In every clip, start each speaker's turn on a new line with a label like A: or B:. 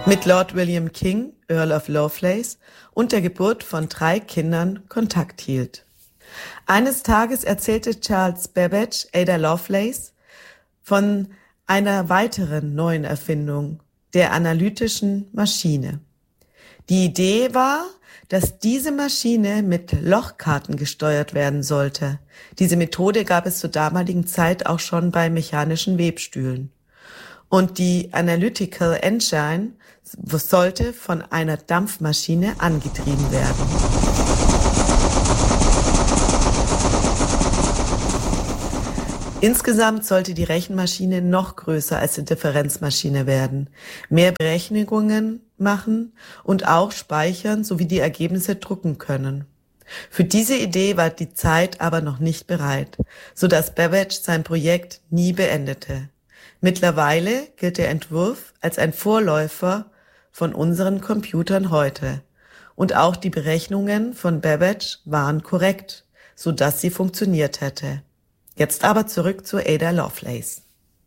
A: mit Lord William King, Earl of Lovelace, und der Geburt von 3 Kindern Kontakt hielt. Eines Tages erzählte Charles Babbage Ada Lovelace von einer weiteren neuen Erfindung, der analytischen Maschine. Die Idee war, dass diese Maschine mit Lochkarten gesteuert werden sollte. Diese Methode gab es zur damaligen Zeit auch schon bei mechanischen Webstühlen. Und die Analytical Engine sollte von einer Dampfmaschine angetrieben werden. Insgesamt sollte die Rechenmaschine noch größer als die Differenzmaschine werden, mehr Berechnungen machen und auch speichern sowie die Ergebnisse drucken können. Für diese Idee war die Zeit aber noch nicht bereit, sodass Babbage sein Projekt nie beendete. Mittlerweile gilt der Entwurf als ein Vorläufer von unseren Computern heute. Und auch die Berechnungen von Babbage waren korrekt, sodass sie funktioniert hätte. Jetzt aber zurück zu Ada Lovelace.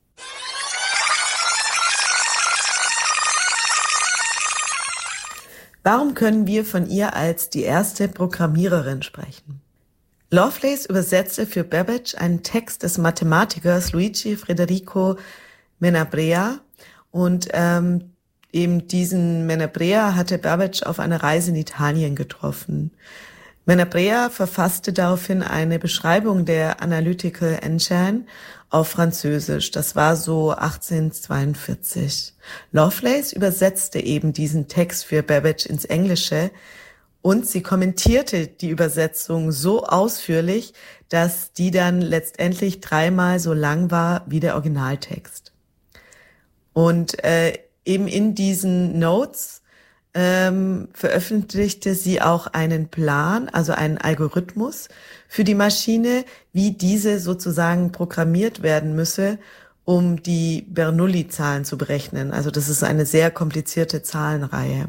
A: Warum können wir von ihr als die erste Programmiererin sprechen? Lovelace übersetzte für Babbage einen Text des Mathematikers Luigi Federico Menabrea und eben diesen Menabrea hatte Babbage auf einer Reise in Italien getroffen. Menabrea verfasste daraufhin eine Beschreibung der Analytical Engine auf Französisch. Das war so 1842. Lovelace übersetzte eben diesen Text für Babbage ins Englische und sie kommentierte die Übersetzung so ausführlich, dass die dann letztendlich 3-mal so lang war wie der Originaltext. Und eben in diesen Notes veröffentlichte sie auch einen Plan, also einen Algorithmus für die Maschine, wie diese sozusagen programmiert werden müsse, um die Bernoulli-Zahlen zu berechnen. Also das ist eine sehr komplizierte Zahlenreihe.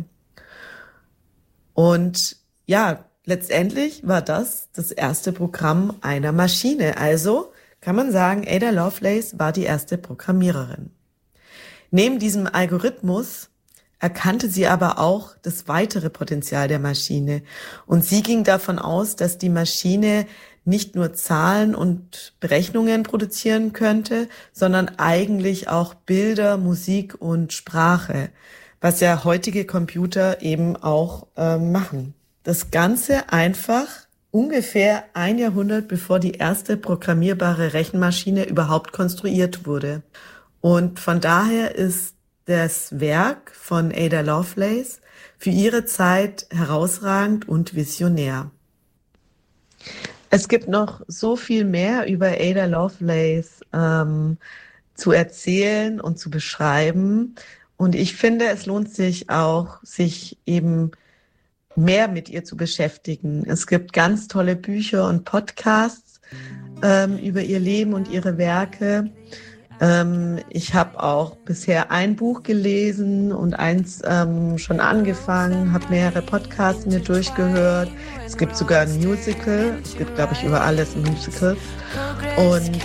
A: Und ja, letztendlich war das erste Programm einer Maschine. Also kann man sagen, Ada Lovelace war die erste Programmiererin. Neben diesem Algorithmus erkannte sie aber auch das weitere Potenzial der Maschine. Und sie ging davon aus, dass die Maschine nicht nur Zahlen und Berechnungen produzieren könnte, sondern eigentlich auch Bilder, Musik und Sprache, was ja heutige Computer eben auch machen. Das Ganze einfach ungefähr 1 Jahrhundert, bevor die erste programmierbare Rechenmaschine überhaupt konstruiert wurde. Und von daher ist das Werk von Ada Lovelace für ihre Zeit herausragend und visionär. Es gibt noch so viel mehr über Ada Lovelace zu erzählen und zu beschreiben. Und ich finde, es lohnt sich auch, sich eben mehr mit ihr zu beschäftigen. Es gibt ganz tolle Bücher und Podcasts über ihr Leben und ihre Werke. Ich habe auch bisher ein Buch gelesen und eins schon angefangen, habe mehrere Podcasts mir durchgehört. Es gibt sogar ein Musical. Es gibt, glaube ich, über alles ein Musical. Und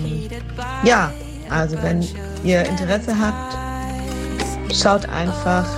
A: ja, also wenn ihr Interesse habt, schaut einfach